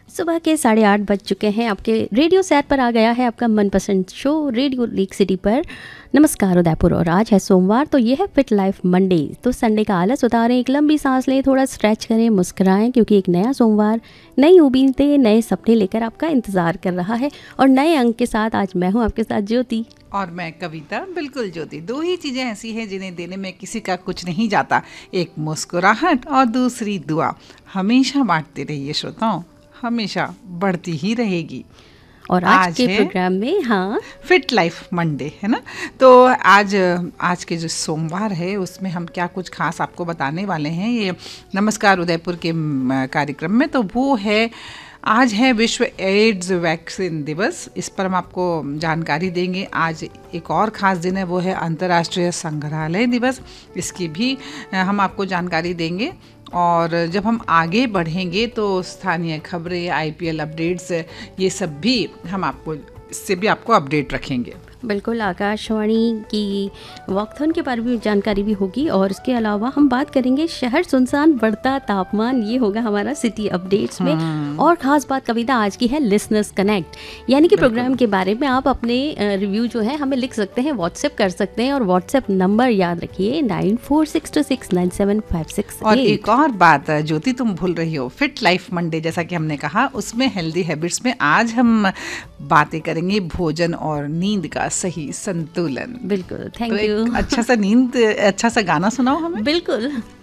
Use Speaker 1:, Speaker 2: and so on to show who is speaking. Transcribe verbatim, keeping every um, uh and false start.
Speaker 1: सुबह के साढ़े आठ बज चुके हैं। आपके रेडियो सेट पर आ गया है आपका मनपसंद शो रेडियो लीक सिटी पर। नमस्कार उदयपुर। और आज है सोमवार, तो ये है फिट लाइफ मंडे। तो संडे का आलस उतारें, एक लंबी सांस लें, थोड़ा स्ट्रेच करें, मुस्कुराएं, क्योंकि एक नया सोमवार नई उम्मीदें नए सपने लेकर आपका इंतज़ार कर रहा है। और नए अंक के साथ आज मैं हूँ आपके साथ ज्योति
Speaker 2: और मैं कविता। बिल्कुल ज्योति, दो ही चीज़ें ऐसी हैं जिन्हें देने में किसी का कुछ नहीं जाता, एक मुस्कुराहट और दूसरी दुआ। हमेशा बांटते रहिए श्रोताओं, हमेशा बढ़ती ही रहेगी।
Speaker 1: और आज,
Speaker 2: आज
Speaker 1: के प्रोग्राम में हाँ
Speaker 2: फिट लाइफ मंडे है ना। तो आज आज के जो सोमवार है उसमें हम क्या कुछ खास आपको बताने वाले हैं ये नमस्कार उदयपुर के म, कार्यक्रम में। तो वो है, आज है विश्व एड्स वैक्सीन दिवस। इस पर हम आपको जानकारी देंगे। आज एक और ख़ास दिन है, वो है अंतर्राष्ट्रीय संग्रहालय दिवस। इसकी भी हम आपको जानकारी देंगे। और जब हम आगे बढ़ेंगे तो स्थानीय खबरें, आईपीएल अपडेट्स, ये सब भी हम आपको इससे भी आपको अपडेट रखेंगे।
Speaker 1: बिल्कुल, आकाशवाणी की वॉकथॉन के बारे में जानकारी भी होगी। और इसके अलावा हम बात करेंगे शहर सुनसान बढ़ता तापमान, ये होगा हमारा सिटी अपडेट्स में। और ख़ास बात कविता आज की है लिसनर्स कनेक्ट, यानी कि प्रोग्राम के बारे में आप अपने रिव्यू जो है हमें लिख सकते हैं, व्हाट्सएप कर सकते हैं। और व्हाट्सएप नंबर याद रखिए nine four six to six nine seven five six.
Speaker 2: और एक और बात ज्योति तुम भूल रही हो, फिट लाइफ मंडे जैसा कि हमने कहा, उसमें हेल्दी हैबिट्स में आज हम बातें करेंगे भोजन और नींद का सही संतुलन।
Speaker 1: बिल्कुल, थैंक
Speaker 2: तो
Speaker 1: यू।
Speaker 2: अच्छा सा नींद, अच्छा सा गाना सुनाओ हमें।
Speaker 1: बिल्कुल।